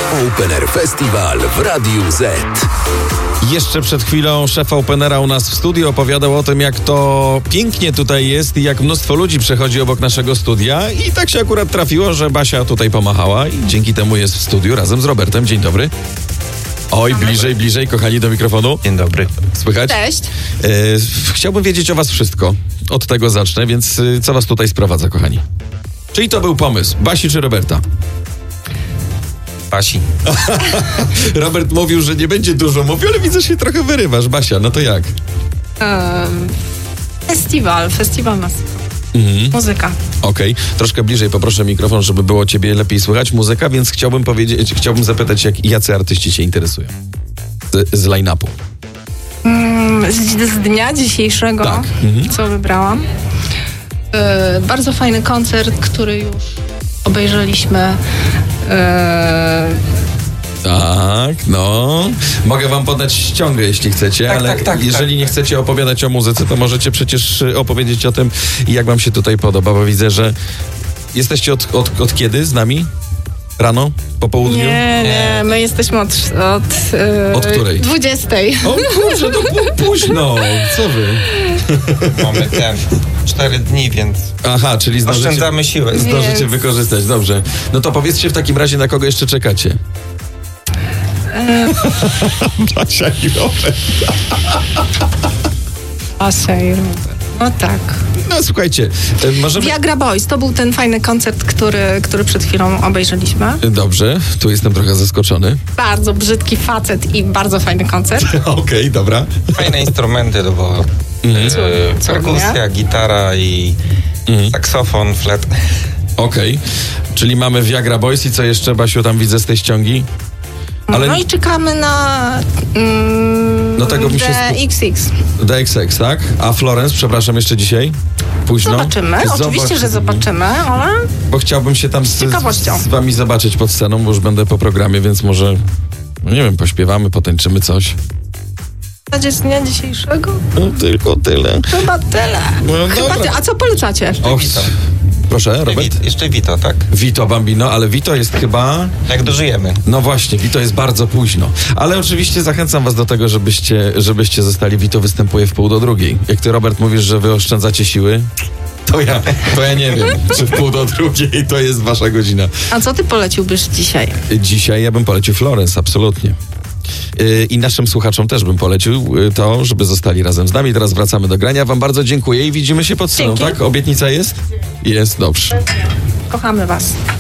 Open Air Festival w Radiu Z. Jeszcze przed chwilą szef Openera u nas w studiu opowiadał o tym, jak to pięknie tutaj jest i jak mnóstwo ludzi przechodzi obok naszego studia i tak się akurat trafiło, że Basia tutaj pomachała i dzięki temu jest w studiu razem z Robertem. Dzień dobry. Oj, bliżej, kochani, do mikrofonu. Dzień dobry. Słychać? Cześć. Chciałbym wiedzieć o was wszystko. Od tego zacznę, więc co was tutaj sprowadza, kochani? Czyli to był pomysł, Basi czy Roberta? Basi. Robert mówił, że nie będzie dużo mówił, ale widzę, że się trochę wyrywasz. Basia, no to jak? Festiwal nas. Muzyka. Okej. Troszkę bliżej poproszę mikrofon, żeby było ciebie lepiej słychać. Muzyka, więc chciałbym zapytać, jacy artyści cię interesują z line-upu. Z dnia dzisiejszego, Tak. co wybrałam. Bardzo fajny koncert, który już obejrzeliśmy. Tak, no. Mogę wam podać ściągę, jeśli chcecie, Tak, ale tak, jeżeli nie chcecie opowiadać o muzyce, to możecie przecież opowiedzieć o tym, jak wam się tutaj podoba, bo widzę, że jesteście od kiedy z nami? Rano? Po południu? Nie, my jesteśmy Od której? 20. O kurczę, to było późno. Co wy? Mamy 4 dni, więc Aha, czyli oszczędzamy siłę. zdążycie Więc- wykorzystać, dobrze. No to powiedzcie w takim razie, na kogo jeszcze czekacie? Basia i Robert. Asia i Robert. No tak. No słuchajcie, możemy... Viagra Boys, to był ten fajny koncert, który przed chwilą obejrzeliśmy. Dobrze, tu jestem trochę zaskoczony. Bardzo brzydki facet i bardzo fajny koncert. Okej, dobra. Fajne instrumenty do wyboru. Perkusja, gitara i saksofon, flet. Okej, czyli mamy Viagra Boys i co jeszcze, Basiu, tam widzę z tej ściągi? Ale- No i czekamy na No tego mi się XX. DXX, tak? A Florence, przepraszam, jeszcze dzisiaj? Późno? Zobaczymy, oczywiście, że zobaczymy, ale Bo chciałbym się tam ciekawością. z wami zobaczyć pod sceną, bo już będę po programie, więc może, no nie wiem, pośpiewamy, potańczymy coś. z dnia dzisiejszego? No tylko tyle. Chyba tyle. No Chyba dobra. a co polecacie? Och, Vito. proszę, Robert? Jeszcze Vito, tak? Vito Bambino, ale Vito jest chyba... Jak dożyjemy. No właśnie, Vito jest bardzo późno. Ale oczywiście zachęcam was do tego, żebyście zostali. Vito występuje w 1:30. Jak ty, Robert, mówisz, że wy oszczędzacie siły, to ja nie wiem, czy w 1:30 to jest wasza godzina. A co ty poleciłbyś dzisiaj? Dzisiaj ja bym polecił Florence, absolutnie. I naszym słuchaczom też bym polecił to, żeby zostali razem z nami. Teraz wracamy do grania. Wam bardzo dziękuję i widzimy się pod sceną, Dzięki. tak? Obietnica jest? Jest, dobrze. Kochamy was.